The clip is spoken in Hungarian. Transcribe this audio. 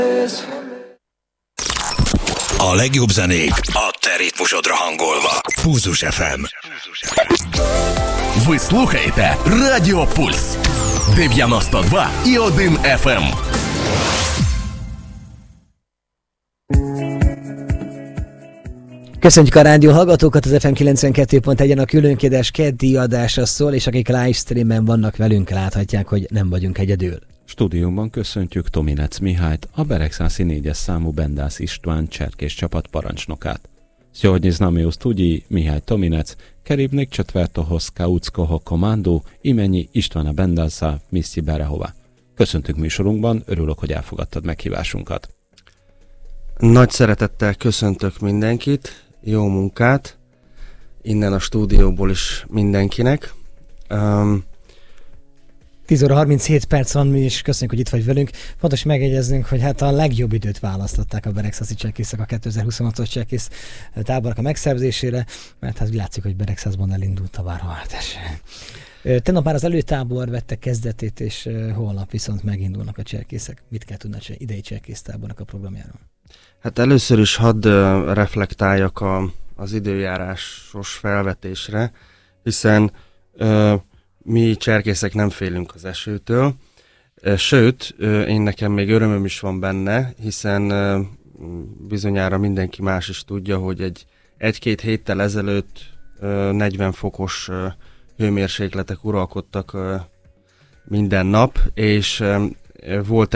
A legjobb zenék a te ritmusodra hangolva. Pulzus FM. Ви слухаєте Радіо Пульс 92,1 FM. Köszönjük a rádió hallgatókat, az FM 92.1-en a különkérdés keddi adása szól, és akik livestreamen vannak velünk, láthatják, hogy nem vagyunk egyedül. Stúdióban köszöntjük Tominec Mihályt, a Beregszászi 4-es számú Bendász István cserkés csapat parancsnokát. Sсегодня з нами у студії Міхай Томінець, керівник 4-го скаутського команду імені Istvána Bendása в місті Берегова. Köszöntünk műsorunkban, örülök, hogy elfogadtad meghívásunkat. Nagy szeretettel köszöntök mindenkit, jó munkát, innen a stúdióból is mindenkinek. 10 óra 37 perc van, mi is köszönjük, hogy itt vagy velünk. Fontos megjegyeznünk, hogy hát a legjobb időt választották a beregszászi cserkészek a 2026-os cserkész tábornak a megszervezésére, mert hát látszik, hogy Beregszászban elindult a várhatás. Tegnap már az előtábor vette kezdetét, és holnap viszont megindulnak a cserkészek. Mit kell tudni a idei cserkésztábornak a programjáról? Hát először is hadd reflektáljak az időjárásos felvetésre, hiszen mi cserkészek nem félünk az esőtől, sőt, én nekem még örömöm is van benne, hiszen bizonyára mindenki más is tudja, hogy egy-két héttel ezelőtt 40 fokos hőmérsékletek uralkodtak minden nap, és volt